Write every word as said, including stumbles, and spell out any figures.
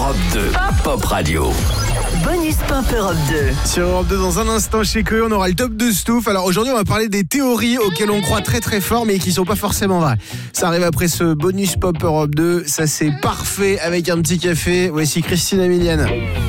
Europe deux, Pop Radio. Bonus Pop Europe deux. Sur Europe deux, dans un instant chez Coé, on aura le top de Stouff. Alors aujourd'hui, on va parler des théories auxquelles on croit très très fort, mais qui sont pas forcément vraies. Ça arrive après ce Bonus Pop Europe deux. Ça, c'est parfait avec un petit café. Voici Christine Emilienne.